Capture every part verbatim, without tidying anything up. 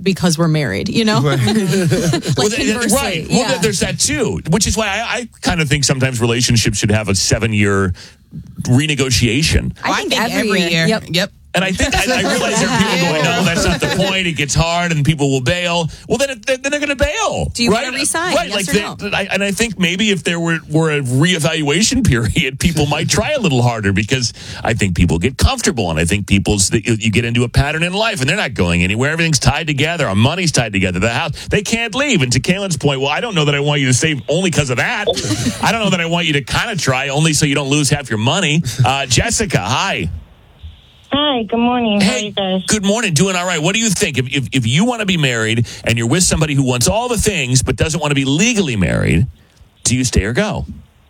because we're married, you know? like well, conversely, right. Well, yeah. there's that too, which is why I, I kind of think sometimes relationships should have a seven-year renegotiation. I, I think, think every, every year. year. Yep. Yep. And I think I, I realize there are people going, no, that's not the point. It gets hard, and people will bail. Well, then, it, then they're going to bail. Do you right? want to resign? Right, Yes like or they, no? I, and I think maybe if there were, were a reevaluation period, people might try a little harder because I think people get comfortable, and I think people's you get into a pattern in life, and they're not going anywhere. Everything's tied together. Our money's tied together. The house, they can't leave. And to Kaylin's point, well, I don't know that I want you to save only because of that. I don't know that I want you to kind of try only so you don't lose half your money. Uh, Jessica, hi. Hi, good morning. How are Hey, you guys? good morning. Doing all right. What do you think? If, if if you want to be married and you're with somebody who wants all the things but doesn't want to be legally married, do you stay or go?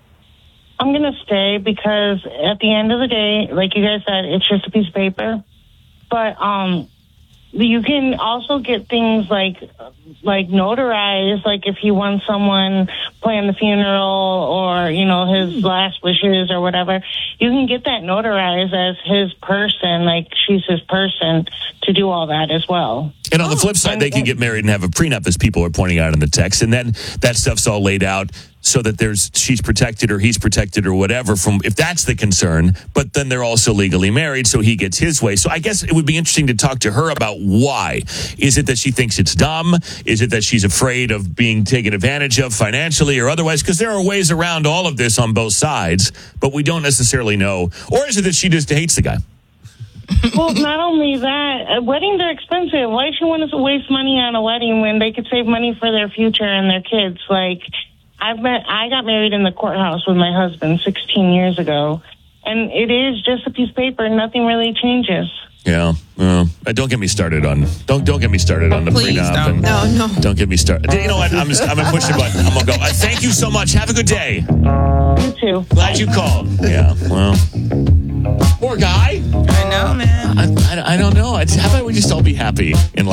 I'm going to stay because at the end of the day, like you guys said, it's just a piece of paper. But um, you can also get things like like notarized, like if you want someone plan the funeral or, you know, his last wishes or whatever, you can get that notarized as his person, like she's his person, to do all that as well. And on the flip side, they can get married and have a prenup, as people are pointing out in the text, and then that stuff's all laid out so that there's she's protected or he's protected or whatever from if that's the concern. But then they're also legally married, so he gets his way. So I guess it would be interesting to talk to her about why. Is it that she thinks it's dumb? Is it that she's afraid of being taken advantage of financially or otherwise? Because there are ways around all of this on both sides, but we don't necessarily know. Or is it that she just hates the guy? Well, not only that, uh, weddings are expensive. Why should want to waste money on a wedding when they could save money for their future and their kids? Like, I've met, I got married in the courthouse with my husband sixteen years ago, and it is just a piece of paper. Nothing really changes. Yeah, uh, don't get me started on don't don't get me started on the Please prenup. don't. And No, no. Don't get me started. You know what? I'm just I'm gonna push the button. I'm gonna go. Uh, thank you so much. Have a good day. You too. Glad you called. Yeah. Well, poor guy. I know, man. I, I, I don't know. It's, how about we just all be happy in life?